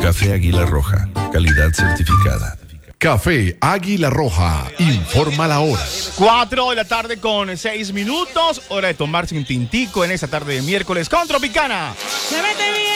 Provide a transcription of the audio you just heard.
Café Águila Roja, calidad certificada. Café Águila Roja, informa la hora. 4 de la tarde con 6 minutos. Hora de tomarse un tintico en esta tarde de miércoles con Tropicana. ¡Se mete bien!